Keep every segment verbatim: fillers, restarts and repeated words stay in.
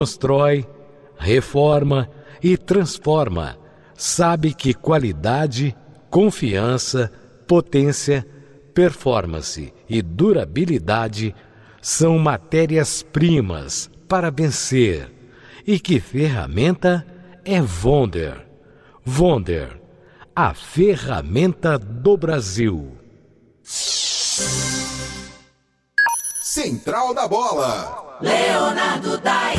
Constrói, reforma e transforma. Sabe que qualidade, confiança, potência, performance e durabilidade são matérias-primas para vencer. E que ferramenta é Wonder. Wonder, a ferramenta do Brasil. Central da Bola. Leonardo Dai.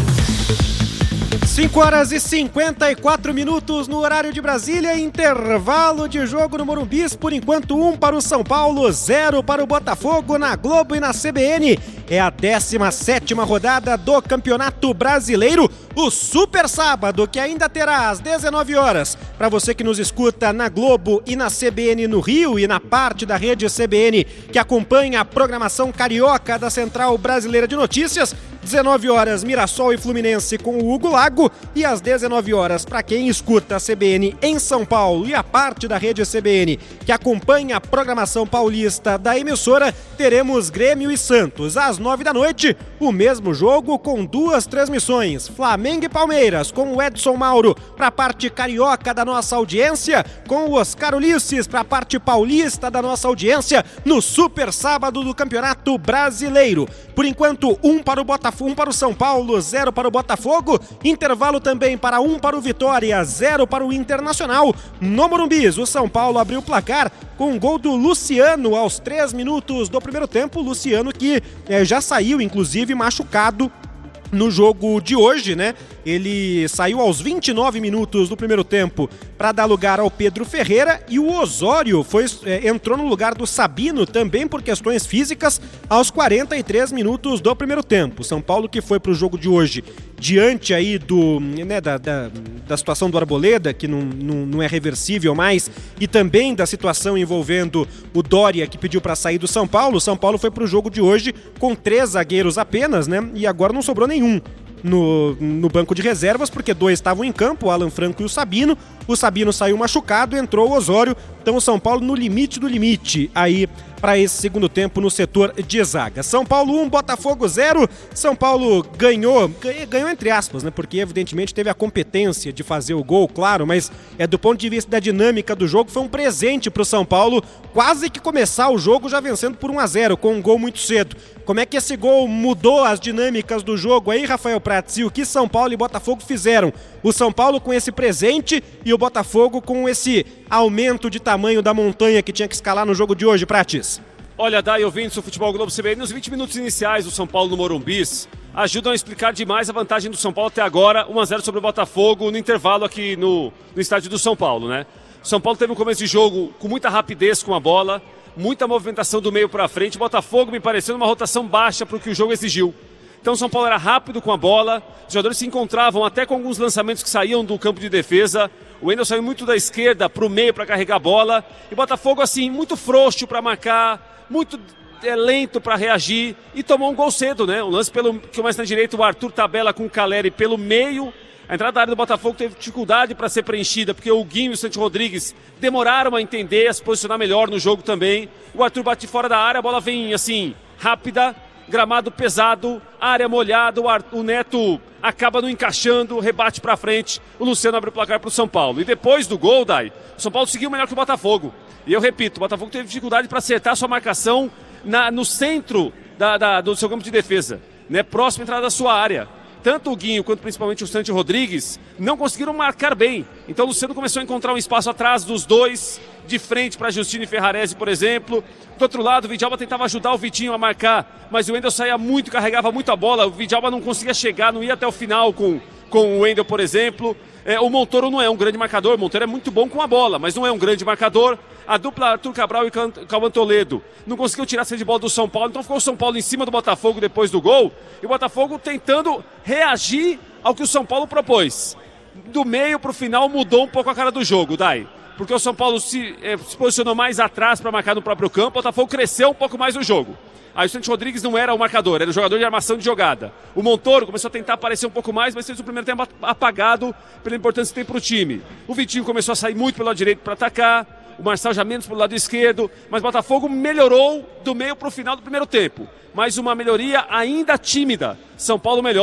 cinco horas e cinquenta e quatro minutos no horário de Brasília, intervalo de jogo no Morumbi, por enquanto um para o São Paulo, zero para o Botafogo na Globo e na C B N. É a décima sétima rodada do Campeonato Brasileiro, o Super Sábado, que ainda terá às dezenove horas, para você que nos escuta na Globo e na C B N no Rio e na parte da rede C B N que acompanha a programação carioca da Central Brasileira de Notícias. dezenove horas, Mirassol e Fluminense com o Hugo Lago, e às dezenove horas, para quem escuta a C B N em São Paulo e a parte da rede C B N que acompanha a programação paulista da emissora, teremos Grêmio e Santos. Às nove da noite, o mesmo jogo com duas transmissões, Flamengo e Palmeiras, com o Edson Mauro para a parte carioca da nossa audiência, com o Oscar Ulisses para a parte paulista da nossa audiência, no Super Sábado do Campeonato Brasileiro. Por enquanto, um para o Botafogo, um para o São Paulo, zero para o Botafogo, intervalo também para um para o Vitória, zero para o Internacional. No Morumbi, o São Paulo abriu o placar com um gol do Luciano aos três minutos do primeiro tempo. Luciano que é, já saiu, inclusive, machucado no jogo de hoje, né? Ele saiu aos vinte e nove minutos do primeiro tempo para dar lugar ao Pedro Ferreira, e o Osório foi, é, entrou no lugar do Sabino, também por questões físicas, aos quarenta e três minutos do primeiro tempo. São Paulo que foi para o jogo de hoje diante aí do, né, da, da, da situação do Arboleda, que não, não, não é reversível mais, e também da situação envolvendo o Dória, que pediu para sair do São Paulo. São Paulo foi para o jogo de hoje com três zagueiros apenas, né? E agora não sobrou nenhum no, no banco de reservas, porque dois estavam em campo, o Alan Franco e o Sabino. O Sabino saiu machucado, entrou o Osório. Então o São Paulo no limite do limite aí para esse segundo tempo no setor de zaga. São Paulo um, Botafogo zero. São Paulo ganhou, ganhou entre aspas, né? Porque evidentemente teve a competência de fazer o gol, claro, mas é do ponto de vista da dinâmica do jogo, foi um presente para o São Paulo quase que começar o jogo já vencendo por um a zero, com um gol muito cedo. Como é que esse gol mudou as dinâmicas do jogo aí, Rafael Prats? E o que São Paulo e Botafogo fizeram? O São Paulo com esse presente e o Botafogo com esse aumento de tamanho da montanha que tinha que escalar no jogo de hoje, Prates. Olha, Dai, ouvintes do Futebol Globo C B N, nos vinte minutos iniciais do São Paulo no Morumbi ajudam a explicar demais a vantagem do São Paulo até agora, um a zero sobre o Botafogo no intervalo aqui no, no estádio do São Paulo, né? O São Paulo teve um começo de jogo com muita rapidez com a bola, muita movimentação do meio para frente. O Botafogo me pareceu uma rotação baixa para o que o jogo exigiu. Então o São Paulo era rápido com a bola, os jogadores se encontravam até com alguns lançamentos que saíam do campo de defesa. O Wendel saiu muito da esquerda para o meio para carregar a bola. E o Botafogo, assim, muito frouxo para marcar, muito é, lento para reagir, e tomou um gol cedo, né? Um lance pelo, que começa na direita, o Arthur tabela com o Caleri pelo meio. A entrada da área do Botafogo teve dificuldade para ser preenchida, porque o Guinho e o Santi Rodrigues demoraram a entender, a se posicionar melhor no jogo também. O Arthur bate fora da área, a bola vem assim, rápida, gramado pesado, área molhada, o, Ar... o Neto acaba não encaixando, rebate para frente, o Luciano abre o placar para o São Paulo. E depois do gol, Dai, o São Paulo seguiu melhor que o Botafogo. E eu repito, o Botafogo teve dificuldade para acertar sua marcação na... no centro da, da... do seu campo de defesa, né? Próximo à entrada da sua área. Tanto o Guinho quanto principalmente o Santi Rodrigues não conseguiram marcar bem. Então o Luciano começou a encontrar um espaço atrás dos dois, de frente para Justino e Ferrarese, por exemplo. Do outro lado, o Vidalba tentava ajudar o Vitinho a marcar, mas o Wendel saía muito, carregava muito a bola. O Vidalba não conseguia chegar, não ia até o final com, com o Wendel, por exemplo. É, o Montoro não é um grande marcador, o Montoro é muito bom com a bola, mas não é um grande marcador. A dupla Arthur Cabral e Cauã Toledo não conseguiu tirar essa de bola do São Paulo, então ficou o São Paulo em cima do Botafogo depois do gol, e o Botafogo tentando reagir ao que o São Paulo propôs. Do meio para o final mudou um pouco a cara do jogo, Dai, porque o São Paulo se, é, se posicionou mais atrás para marcar no próprio campo, o Botafogo cresceu um pouco mais no jogo. Aí o Santos Rodrigues não era o marcador, era o jogador de armação de jogada. O Montoro começou a tentar aparecer um pouco mais, mas fez o primeiro tempo apagado pela importância que tem para o time. O Vitinho começou a sair muito pelo lado direito para atacar, o Marçal já menos pelo lado esquerdo, mas o Botafogo melhorou do meio para o final do primeiro tempo. Mas uma melhoria ainda tímida. São Paulo melhor,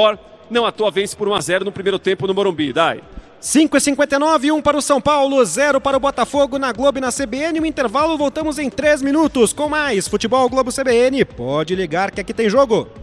não à toa vence por um a zero no primeiro tempo no Morumbi. Dai. cinco e cinquenta e nove, um para o São Paulo, zero para o Botafogo na Globo e na C B N. O intervalo, voltamos em três minutos com mais Futebol Globo C B N. Pode ligar que aqui tem jogo.